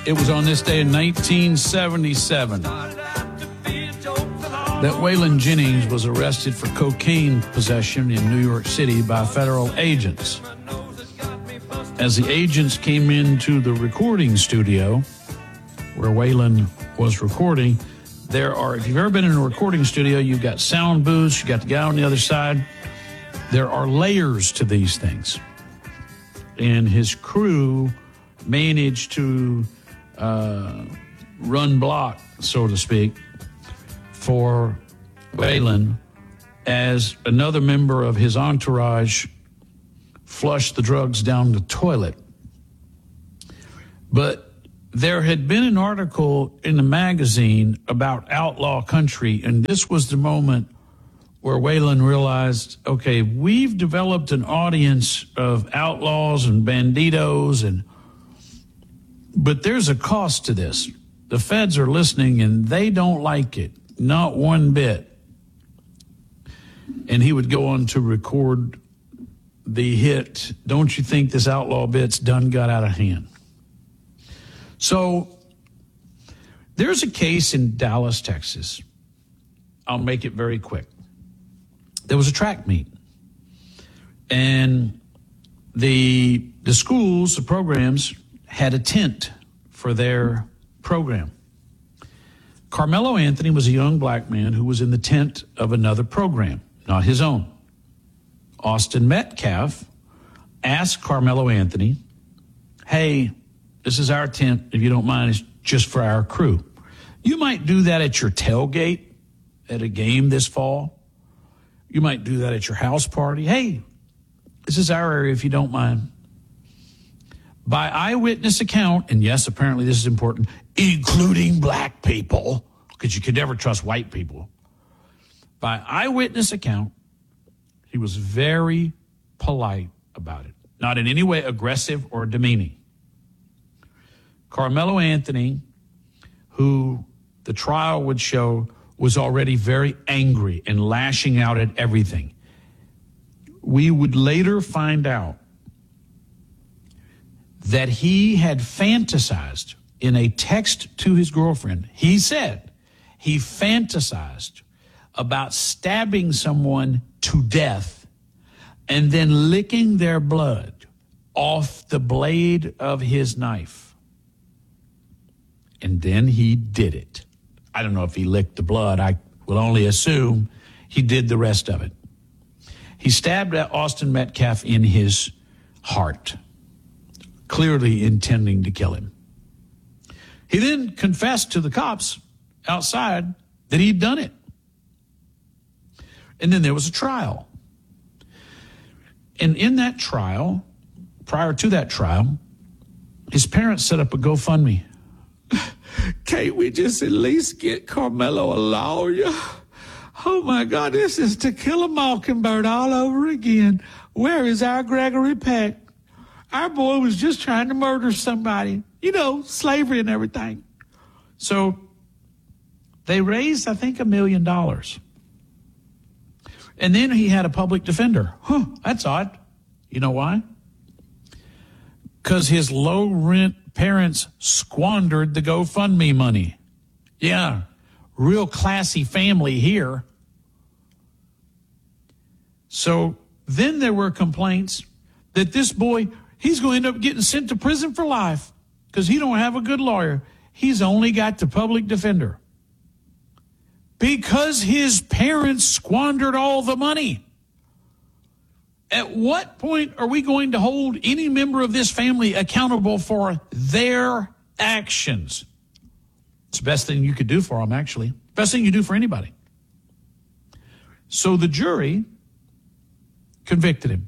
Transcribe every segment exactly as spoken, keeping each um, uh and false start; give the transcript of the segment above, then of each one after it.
It was on this day in nineteen seventy-seven that Waylon Jennings was arrested for cocaine possession in New York City by federal agents. As the agents came into the recording studio where Waylon was recording, there are, if you've ever been in a recording studio, you've got sound booths, you've got the guy on the other side. There are layers to these things. And his crew managed to uh, run block, so to speak, for Waylon as another member of his entourage flushed the drugs down the toilet. But there had been an article in the magazine about outlaw country, and this was the moment where Waylon realized, okay, we've developed an audience of outlaws and banditos, and but there's a cost to this. The feds are listening, and they don't like it, not one bit. And he would go on to record the hit, "Don't You Think This Outlaw Bit's Done Got Out of Hand." So there's a case in Dallas, Texas. I'll make it very quick. There was a track meet, and the the schools, the programs, had a tent for their program. Carmelo Anthony was a young black man who was in the tent of another program, not his own. Austin Metcalf asked Carmelo Anthony, "Hey, this is our tent. If you don't mind, it's just for our crew. You might do that at your tailgate at a game this fall. You might do that at your house party. Hey, this is our area if you don't mind." By eyewitness account, and yes, apparently this is important, including black people, because you could never trust white people. By eyewitness account, he was very polite about it, not in any way aggressive or demeaning. Carmelo Anthony, who the trial would show was already very angry and lashing out at everything. We would later find out that he had fantasized in a text to his girlfriend. He said he fantasized about stabbing someone to death and then licking their blood off the blade of his knife. And then he did it. I don't know if he licked the blood. I will only assume he did the rest of it. He stabbed Austin Metcalf in his heart, clearly intending to kill him. He then confessed to the cops outside that he'd done it. And then there was a trial. And in that trial, prior to that trial, his parents set up a GoFundMe. "Can't we just at least get Carmelo a lawyer? Oh my God, this is To Kill a Mockingbird all over again. Where is our Gregory Peck? Our boy was just trying to murder somebody. You know, slavery and everything." So they raised, I think, a million dollars. And then he had a public defender. Huh, that's odd. You know why? Because his low-rent parents squandered the GoFundMe money. Yeah, real classy family here. So then there were complaints that this boy, he's going to end up getting sent to prison for life because he don't have a good lawyer. He's only got the public defender because his parents squandered all the money. At what point are we going to hold any member of this family accountable for their actions? It's the best thing you could do for them, actually. Best thing you do for anybody. So the jury convicted him.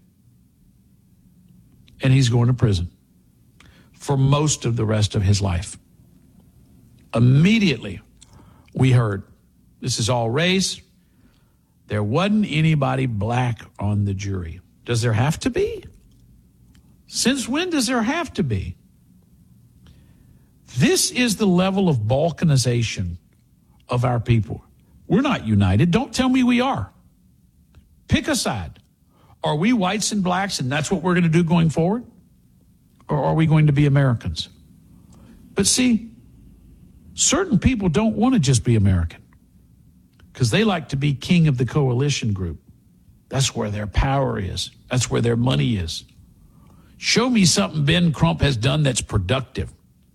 And he's going to prison for most of the rest of his life. Immediately, we heard, this is all race. There wasn't anybody black on the jury. Does there have to be? Since when does there have to be? This is the level of balkanization of our people. We're not united. Don't tell me we are. Pick a side. Are we whites and blacks and that's what we're going to do going forward? Or are we going to be Americans? But see, certain people don't want to just be American because they like to be king of the coalition group. That's where their power is. That's where their money is. Show me something Ben Crump has done that's productive.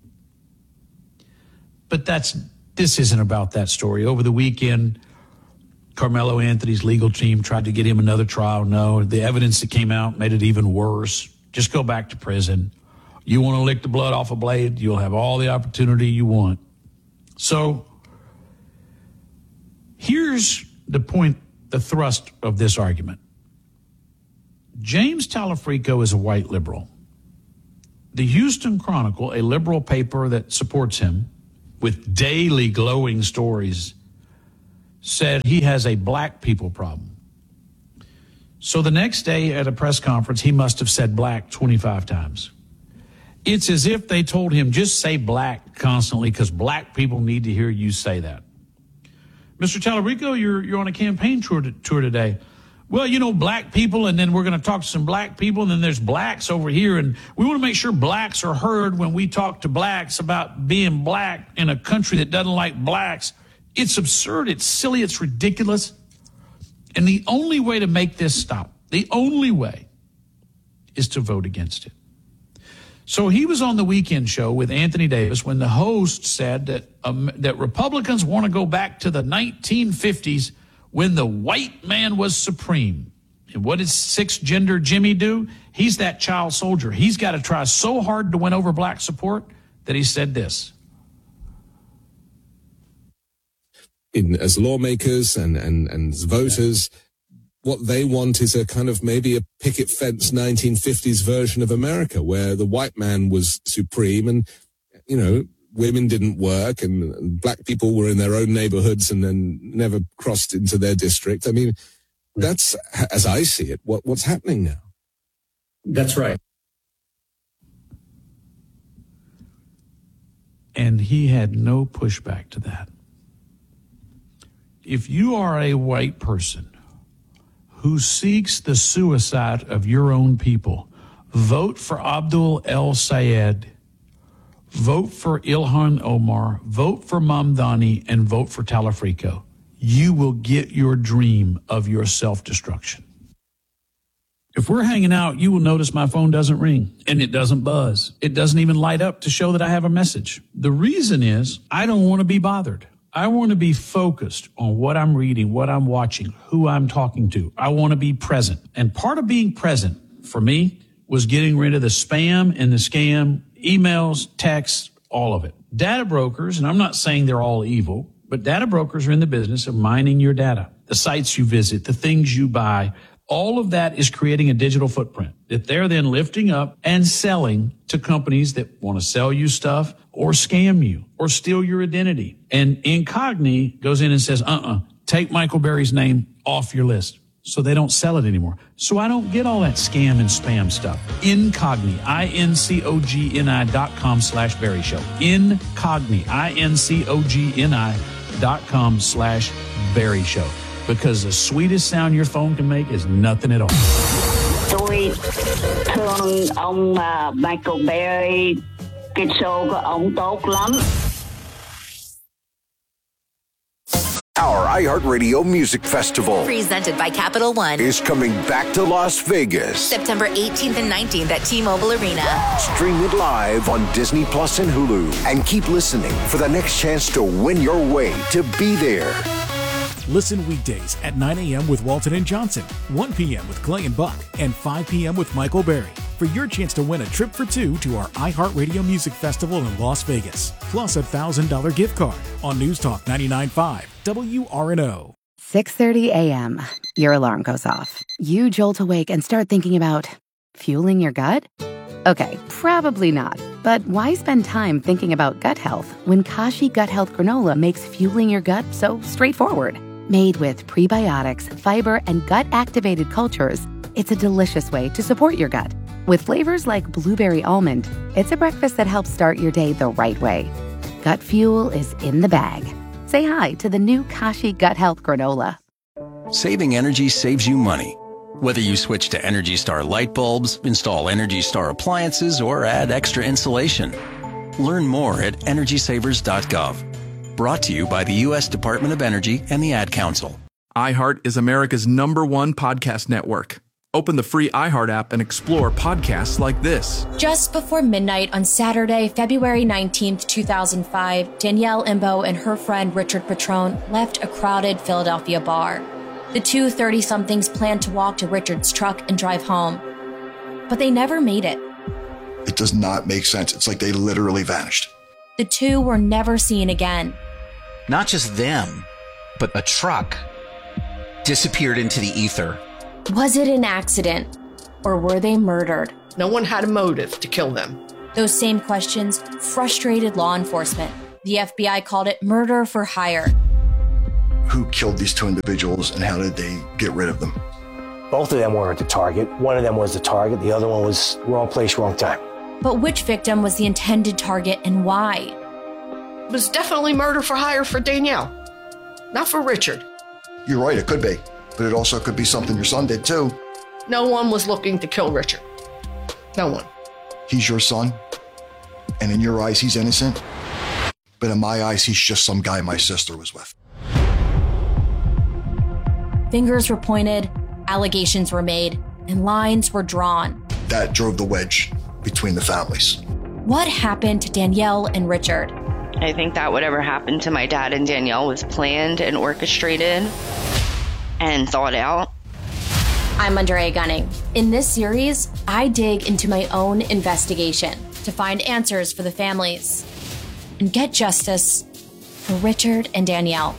But that's this isn't about that story. Over the weekend, Carmelo Anthony's legal team tried to get him another trial. No, the evidence that came out made it even worse. Just go back to prison. You want to lick the blood off a blade, you'll have all the opportunity you want. So here's the point, the thrust of this argument. James Talafrico is a white liberal. The Houston Chronicle, a liberal paper that supports him with daily glowing stories, said he has a black people problem. So the next day at a press conference, he must have said black twenty-five times. It's as if they told him, just say black constantly because black people need to hear you say that. Mister Talarico, you're you're on a campaign tour, to, tour today. Well, you know, black people, and then we're going to talk to some black people, and then there's blacks over here, and we want to make sure blacks are heard when we talk to blacks about being black in a country that doesn't like blacks. It's absurd. It's silly. It's ridiculous. And the only way to make this stop, the only way, is to vote against it. So he was on the Weekend Show with Anthony Davis when the host said that um, that Republicans want to go back to the nineteen fifties when the white man was supreme. And what does six-gender Jimmy do? He's that child soldier. He's got to try so hard to win over black support that he said this. In, as lawmakers and, and, and as voters, what they want is a kind of maybe a picket fence nineteen fifties version of America where the white man was supreme and, you know, women didn't work and, and black people were in their own neighborhoods and then never crossed into their district. I mean, that's, as I see it, what, what's happening now. That's right. And he had no pushback to that. If you are a white person who seeks the suicide of your own people, vote for Abdul El Sayed, vote for Ilhan Omar, vote for Mamdani, and vote for Talafrico. You will get your dream of your self-destruction. If we're hanging out, you will notice my phone doesn't ring and it doesn't buzz. It doesn't even light up to show that I have a message. The reason is I don't want to be bothered. I want to be focused on what I'm reading, what I'm watching, who I'm talking to. I want to be present. And part of being present for me was getting rid of the spam and the scam, emails, texts, all of it. Data brokers, and I'm not saying they're all evil, but data brokers are in the business of mining your data, the sites you visit, the things you buy. All of that is creating a digital footprint that they're then lifting up and selling to companies that want to sell you stuff or scam you or steal your identity. And Incogni goes in and says, uh-uh, take Michael Berry's name off your list. So they don't sell it anymore. So I don't get all that scam and spam stuff. Incogni, I N C O G N I dot com slash Berry Show. Incogni, I N C O G N I dot com slash Berry Show. Because the sweetest sound your phone can make is nothing at all. Tôi thương ông uh, Michael Berry. Cái show của ông tốt lắm. Our iHeartRadio Music Festival, presented by Capital One, is coming back to Las Vegas. September eighteenth and nineteenth at T-Mobile Arena. Stream it live on Disney Plus and Hulu. And keep listening for the next chance to win your way to be there. Listen weekdays at nine a.m. with Walton and Johnson, one p.m. with Clay and Buck, and five p.m. with Michael Berry for your chance to win a trip for two to our iHeartRadio Music Festival in Las Vegas, plus a one thousand dollars gift card on News Talk ninety-nine point five W R N O. six thirty a.m. Your alarm goes off. You jolt awake and start thinking about fueling your gut? Okay, probably not. But why spend time thinking about gut health when Kashi Gut Health Granola makes fueling your gut so straightforward? Made with prebiotics, fiber, and gut-activated cultures, it's a delicious way to support your gut. With flavors like blueberry almond, it's a breakfast that helps start your day the right way. Gut fuel is in the bag. Say hi to the new Kashi Gut Health Granola. Saving energy saves you money. Whether you switch to Energy Star light bulbs, install Energy Star appliances, or add extra insulation. Learn more at energy savers dot gov. Brought to you by the U S Department of Energy and the Ad Council. iHeart is America's number one podcast network. Open the free iHeart app and explore podcasts like this. Just before midnight on Saturday, February nineteenth, two thousand five, Danielle Imbo and her friend Richard Petrone left a crowded Philadelphia bar. The two thirty-somethings planned to walk to Richard's truck and drive home, but they never made it. It does not make sense. It's like they literally vanished. The two were never seen again. Not just them, but a truck disappeared into the ether. Was it an accident, or were they murdered? No one had a motive to kill them. Those same questions frustrated law enforcement. The F B I called it murder for hire. Who killed these two individuals and how did they get rid of them? Both of them weren't the target. One of them was the target. The other one was wrong place, wrong time. But which victim was the intended target and why? It was definitely murder for hire for Danielle, not for Richard. You're right, it could be. But it also could be something your son did too. No one was looking to kill Richard. No one. He's your son, and in your eyes, he's innocent. But in my eyes, he's just some guy my sister was with. Fingers were pointed, allegations were made, and lines were drawn. That drove the wedge between the families. What happened to Danielle and Richard? I think that whatever happened to my dad and Danielle was planned and orchestrated and thought out. I'm Andrea Gunning. In this series, I dig into my own investigation to find answers for the families and get justice for Richard and Danielle.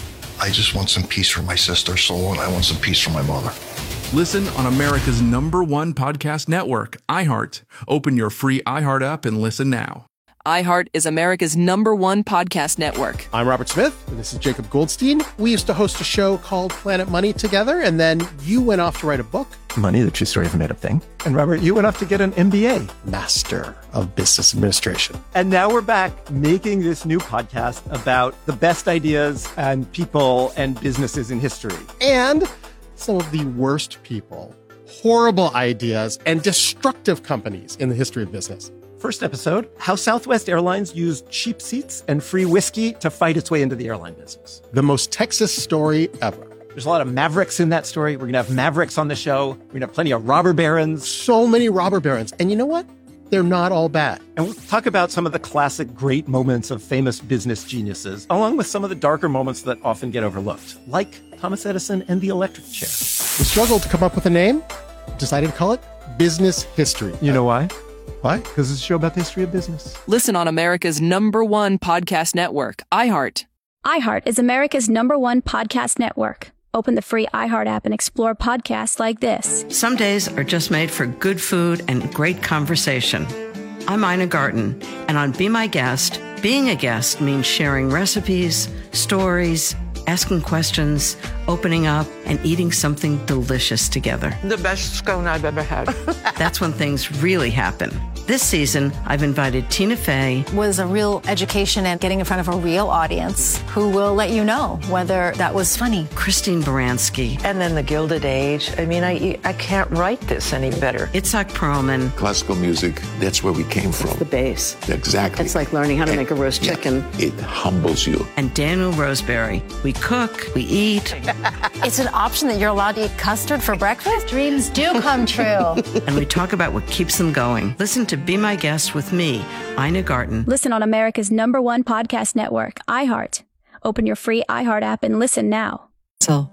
I just want some peace for my sister's soul, and I want some peace for my mother. Listen on America's number one podcast network, iHeart. Open your free iHeart app and listen now. iHeart is America's number one podcast network. I'm Robert Smith, and this is Jacob Goldstein. We used to host a show called Planet Money together, and then you went off to write a book. Money, the true story of a made-up thing. And Robert, you went off to get an M B A. Master of Business Administration. And now we're back making this new podcast about the best ideas and people and businesses in history. And some of the worst people, horrible ideas, and destructive companies in the history of business. First episode, how Southwest Airlines used cheap seats and free whiskey to fight its way into the airline business. The most Texas story ever. There's a lot of Mavericks in that story. We're going to have Mavericks on the show. We're going to have plenty of robber barons. So many robber barons. And you know what? They're not all bad. And we'll talk about some of the classic great moments of famous business geniuses, along with some of the darker moments that often get overlooked, like Thomas Edison and the electric chair. We struggled to come up with a name, decided to call it Business History. You know why? Why? Because it's a show about the history of business. Listen on America's number one podcast network, iHeart. iHeart is America's number one podcast network. Open the free iHeart app and explore podcasts like this. Some days are just made for good food and great conversation. I'm Ina Garten, and on Be My Guest, being a guest means sharing recipes, stories, asking questions, opening up, and eating something delicious together. The best scone I've ever had. That's when things really happen. This season, I've invited Tina Fey. Was a real education and getting in front of a real audience who will let you know whether that was funny. Christine Baranski. And then the Gilded Age. I mean, I I can't write this any better. Itzhak Perlman. Classical music, that's where we came from. It's the base. Exactly. It's like learning how to and, make a roast yeah, chicken. It humbles you. And Daniel Roseberry. We cook, we eat. It's an option that you're allowed to eat custard for breakfast? Dreams do come true. And we talk about what keeps them going. Listen to Be My Guest with me, Ina Garten. Listen on America's number one podcast network, iHeart. Open your free iHeart app and listen now. So,